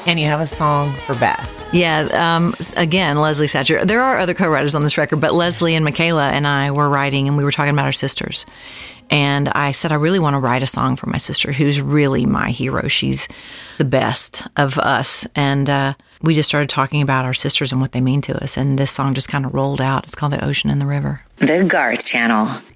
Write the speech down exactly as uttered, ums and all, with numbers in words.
And you have a song for Beth. Yeah, um, again, Leslie Satcher. There are other co-writers on this record, but Leslie and Michaela and I were writing, and we were talking about our sisters. And I said, I really want to write a song for my sister, who's really my hero. She's the best of us. And uh, we just started talking about our sisters and what they mean to us. And this song just kind of rolled out. It's called The Ocean and the River. The Garth Channel.